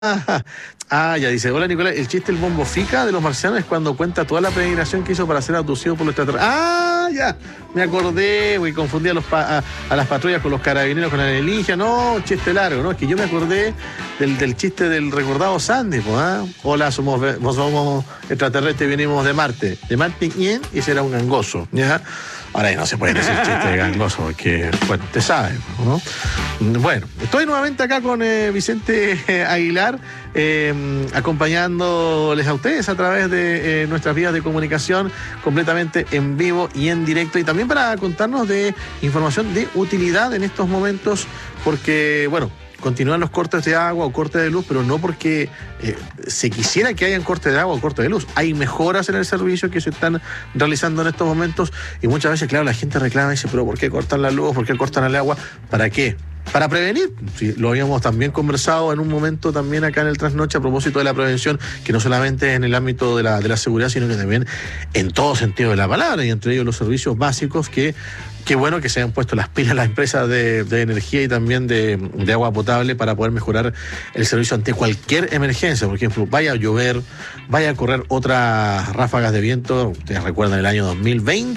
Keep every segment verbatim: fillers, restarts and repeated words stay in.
Ah, ya dice, hola Nicolás, el chiste del bombo fica de los marcianos es cuando cuenta toda la peregrinación que hizo para ser abducido por los extraterrestres. Ah, ya, me acordé, güey, confundí a, los pa a, a las patrullas con los carabineros, con la alienígena. No, chiste largo, ¿no? Es que yo me acordé del, del chiste del recordado Sandy, pues, ¿ah? Hola, somos, somos extraterrestres, venimos de Marte. De Marte, ¿quién? Y ese era un gangoso, ¿ya? Ahora ya no se puede decir chiste de gangoso, porque, bueno, te sabes, ¿no? Bueno, estoy nuevamente acá con eh, Vicente eh, Aguilar, eh, acompañándoles a ustedes a través de eh, nuestras vías de comunicación, completamente en vivo y en directo, y también para contarnos de información de utilidad en estos momentos, porque, bueno, continúan los cortes de agua o cortes de luz, pero no porque eh, se quisiera que hayan cortes de agua o cortes de luz. Hay mejoras en el servicio que se están realizando en estos momentos y muchas veces, claro, la gente reclama y dice, pero ¿por qué cortan la luz? ¿Por qué cortan el agua? ¿Para qué? Para prevenir. Sí, lo habíamos también conversado en un momento también acá en el Trasnoche a propósito de la prevención, que no solamente en el ámbito de la, de la seguridad, sino que también en todo sentido de la palabra, y entre ellos los servicios básicos que qué bueno que se hayan puesto las pilas las empresas de, de energía y también de, de agua potable para poder mejorar el servicio ante cualquier emergencia. Por ejemplo, vaya a llover, vaya a correr otras ráfagas de viento. Ustedes recuerdan el año dos mil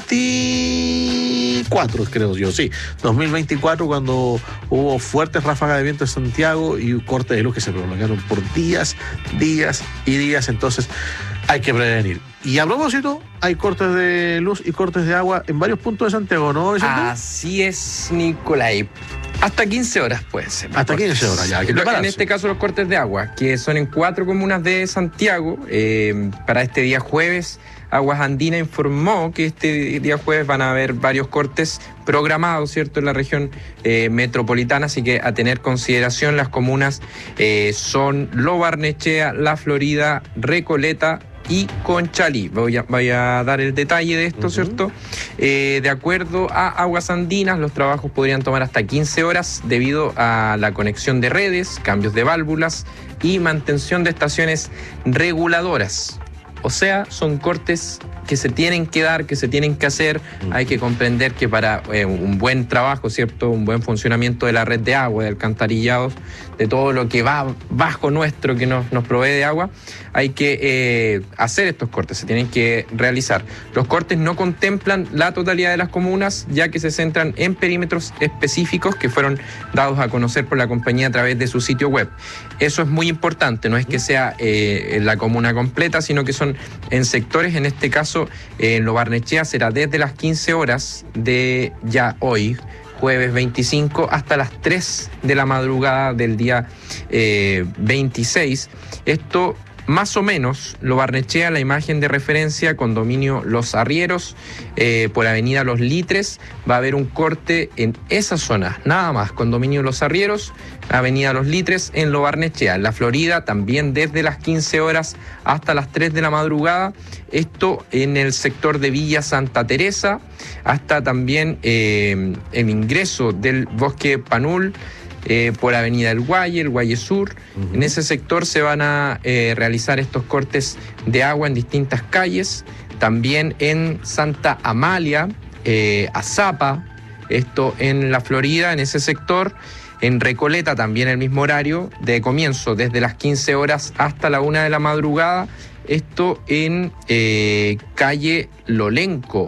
veinticuatro, creo yo, sí, dos mil veinticuatro, cuando hubo fuertes ráfagas de viento en Santiago y cortes de luz que se prolongaron por días, días y días. Entonces, hay que prevenir. Y a propósito, hay cortes de luz y cortes de agua en varios puntos de Santiago, ¿no, Vicente? Así es, Nicolai. Hasta quince horas puede ser. Hasta quince horas, ya hay que prepararse. En este caso, los cortes de agua, que son en cuatro comunas de Santiago. Eh, para este día jueves, Aguas Andinas informó que este día jueves van a haber varios cortes programados, ¿cierto?, en la región eh, metropolitana, así que a tener consideración. Las comunas eh, son Lo Barnechea, La Florida, Recoleta y Conchalí. Voy a, voy a dar el detalle de esto, uh-huh. ¿cierto? Eh, de acuerdo a Aguas Andinas, los trabajos podrían tomar hasta quince horas debido a la conexión de redes, cambios de válvulas y mantención de estaciones reguladoras. O sea, son cortes que se tienen que dar, que se tienen que hacer. Uh-huh. Hay que comprender que para eh, un buen trabajo, ¿cierto?, un buen funcionamiento de la red de agua, de alcantarillados, de todo lo que va bajo nuestro, que nos, nos provee de agua, hay que eh, hacer estos cortes, se tienen que realizar. Los cortes no contemplan la totalidad de las comunas, ya que se centran en perímetros específicos que fueron dados a conocer por la compañía a través de su sitio web. Eso es muy importante, no es que sea eh, la comuna completa, sino que son en sectores. En este caso, eh, en Lo Barnechea será desde las quince horas de ya hoy, jueves veinticinco, hasta las tres de la madrugada del día eh, veintiséis. Esto más o menos Lo Barnechea, la imagen de referencia, condominio Los Arrieros, eh, por avenida Los Litres, va a haber un corte en esa zona, nada más, condominio Los Arrieros, avenida Los Litres, en Lo Barnechea. En La Florida también desde las quince horas hasta las tres de la madrugada, esto en el sector de Villa Santa Teresa, hasta también eh, el ingreso del Bosque Panul, Eh, por avenida El Guaye, El Guaye Sur. Uh-huh. En ese sector se van a eh, realizar estos cortes de agua en distintas calles. También en Santa Amalia, eh, Azapa, esto en La Florida, en ese sector. En Recoleta también el mismo horario de comienzo, desde las quince horas hasta la una de la madrugada. Esto en eh, calle Lolenco.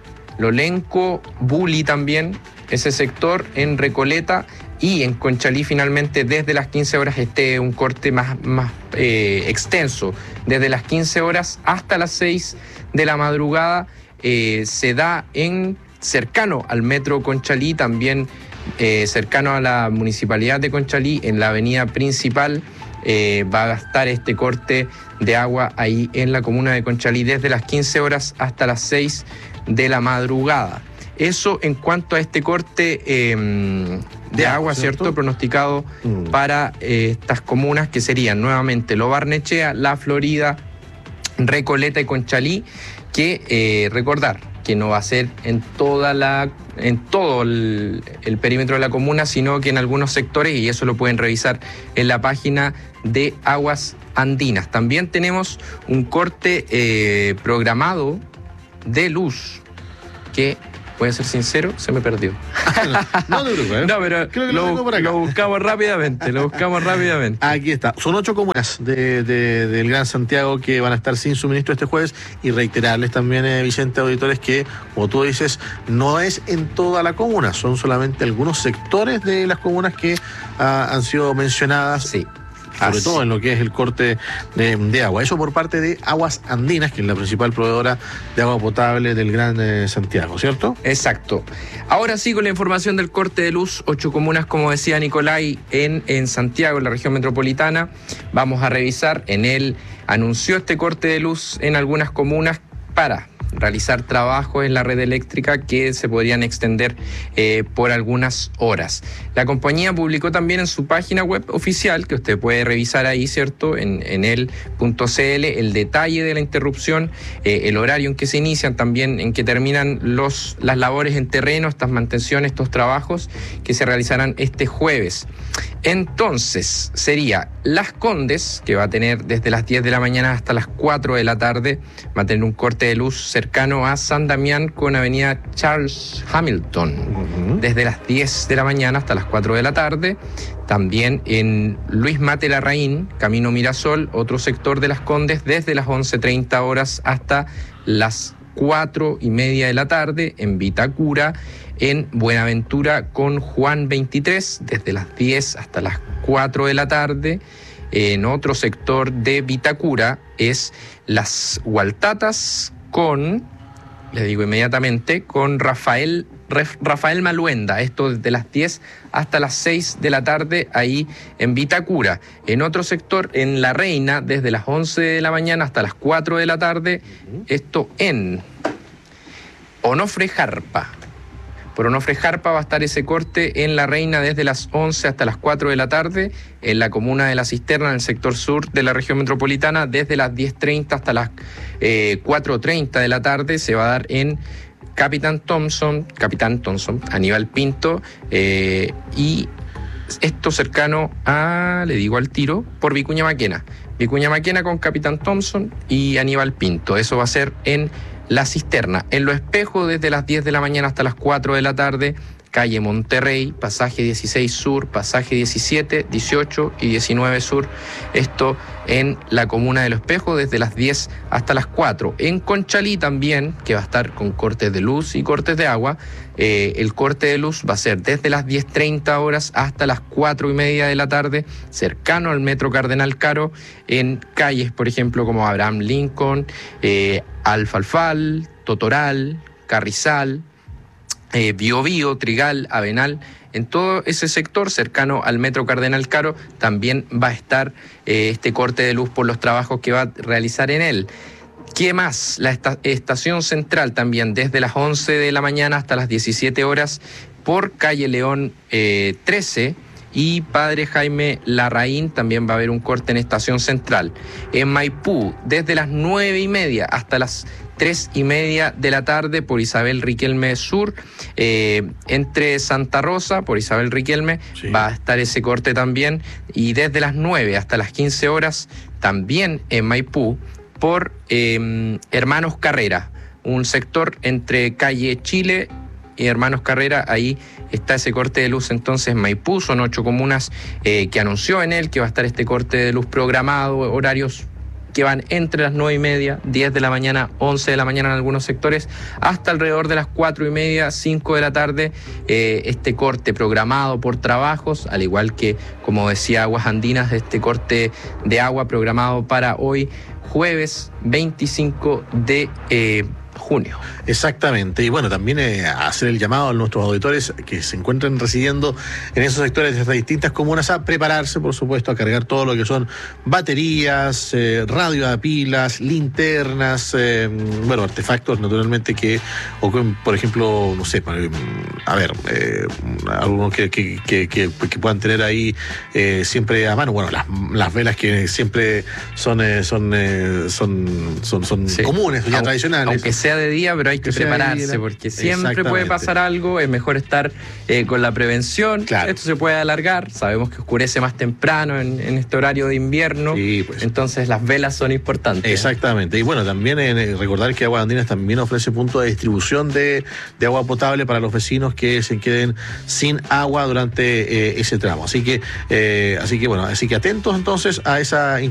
Lolenco, Bulli también, ese sector en Recoleta. Y en Conchalí finalmente desde las quince horas este un corte más, más eh, extenso. Desde las quince horas hasta las seis de la madrugada eh, se da en cercano al metro Conchalí, también eh, cercano a la municipalidad de Conchalí, en la avenida principal. Eh, va a estar este corte de agua ahí en la comuna de Conchalí desde las quince horas hasta las seis de la madrugada. Eso en cuanto a este corte eh, de agua, ¿cierto?, ¿cierto?, pronosticado mm. para eh, estas comunas que serían nuevamente Lo Barnechea, La Florida, Recoleta y Conchalí, que eh, recordar que no va a ser en toda la en todo el, el perímetro de la comuna, sino que en algunos sectores, y eso lo pueden revisar en la página de Aguas Andinas. También tenemos un corte eh, programado de luz que voy a ser sincero, se me perdió. No, no te preocupes. No, pero Creo que lo, lo tengo por acá. lo buscamos rápidamente, lo buscamos rápidamente. Aquí está. Son ocho comunas de, de, del Gran Santiago que van a estar sin suministro este jueves, y reiterarles también, eh, Vicente, auditores, que, como tú dices, no es en toda la comuna, son solamente algunos sectores de las comunas que ah, han sido mencionadas. Sí. Sobre Así. todo en lo que es el corte de, de agua. Eso por parte de Aguas Andinas, que es la principal proveedora de agua potable del Gran eh, Santiago, ¿cierto? Exacto. Ahora sí, con la información del corte de luz, ocho comunas, como decía Nicolai, en, en Santiago, en la región metropolitana. Vamos a revisar. En él anunció este corte de luz en algunas comunas para realizar trabajos en la red eléctrica que se podrían extender eh, por algunas horas. La compañía publicó también en su página web oficial, que usted puede revisar ahí, ¿cierto?, en, en el punto c l, el detalle de la interrupción, eh, el horario en que se inician, también en que terminan los, las labores en terreno, estas mantenciones, estos trabajos que se realizarán este jueves. Entonces, sería Las Condes, que va a tener desde las diez de la mañana hasta las cuatro de la tarde, va a tener un corte de luz cercano a San Damián con avenida Charles Hamilton, uh-huh. desde las diez de la mañana hasta las cuatro de la tarde. También en Luis Mate Larraín, camino Mirasol, otro sector de Las Condes, desde las once treinta horas hasta las cuatro y media de la tarde. En Vitacura, en Buenaventura con Juan veintitrés, desde las diez hasta las cuatro de la tarde. En otro sector de Vitacura es Las Hualtatas con, le digo inmediatamente, con Rafael, Rafael Maluenda, esto desde las diez hasta las seis de la tarde, ahí en Vitacura. En otro sector, en La Reina, desde las once de la mañana hasta las cuatro de la tarde, esto en Onofre Jarpa. Por Onofre Jarpa va a estar ese corte en La Reina desde las once hasta las cuatro de la tarde, en la comuna de La Cisterna, en el sector sur de la región metropolitana, desde las diez treinta hasta las eh, cuatro treinta de la tarde, se va a dar en Capitán Thompson, Capitán Thompson, Aníbal Pinto, eh, y esto cercano a, le digo al tiro, por Vicuña Maquena. Vicuña Maquena con Capitán Thompson y Aníbal Pinto. Eso va a ser en La Cisterna. En Los Espejos, desde las diez de la mañana hasta las cuatro de la tarde, calle Monterrey, pasaje dieciséis Sur, pasaje diecisiete, dieciocho y diecinueve Sur. Esto en la comuna de Los Espejos, desde las diez hasta las cuatro. En Conchalí también, que va a estar con cortes de luz y cortes de agua. Eh, el corte de luz va a ser desde las diez treinta horas hasta las cuatro y media de la tarde, cercano al Metro Cardenal Caro, en calles, por ejemplo, como Abraham Lincoln, eh, Alfalfal, Totoral, Carrizal, Eh, Biobío, Trigal, Avenal. En todo ese sector cercano al Metro Cardenal Caro también va a estar eh, este corte de luz por los trabajos que va a realizar en él. ¿Qué más? La esta- estación central también, desde las once de la mañana hasta las diecisiete horas, por calle León eh, trece, y Padre Jaime Larraín también va a haber un corte en estación central. En Maipú, desde las nueve y media hasta las tres y media de la tarde, por Isabel Riquelme Sur, eh, entre Santa Rosa, por Isabel Riquelme, Sí. va a estar ese corte también, y desde las nueve hasta las quince horas, también en Maipú, por eh, Hermanos Carrera, un sector entre calle Chile y Hermanos Carrera. Ahí está ese corte de luz. Entonces Maipú, son ocho comunas eh, que anunció en él que va a estar este corte de luz programado, horarios que van entre las nueve y media, diez de la mañana, once de la mañana en algunos sectores, hasta alrededor de las cuatro y media, cinco de la tarde, eh, este corte programado por trabajos, al igual que, como decía Aguas Andinas, este corte de agua programado para hoy, jueves veinticinco de eh, junio. Exactamente, y bueno, también eh, hacer el llamado a nuestros auditores que se encuentren residiendo en esos sectores de estas distintas comunas a prepararse, por supuesto, a cargar todo lo que son baterías, eh, radio a pilas, linternas, eh, bueno, artefactos naturalmente que, o que, por ejemplo, no sé, a ver, eh, algunos que, que, que, que, que puedan tener ahí eh, siempre a mano, bueno, las, las velas que siempre son, eh, son, eh, son, son, son Sí. comunes, ya Aun- tradicionales. Aunque sea sea de día, pero hay que, que prepararse porque siempre puede pasar algo. Es mejor estar eh, con la prevención. Claro. Esto se puede alargar. Sabemos que oscurece más temprano en, en este horario de invierno. Sí, pues. Entonces las velas son importantes. Exactamente. Y bueno, también eh, recordar que Aguas Andinas también ofrece puntos de distribución de, de agua potable para los vecinos que se queden sin agua durante eh, ese tramo. Así que, eh, así que bueno, así que atentos entonces a esa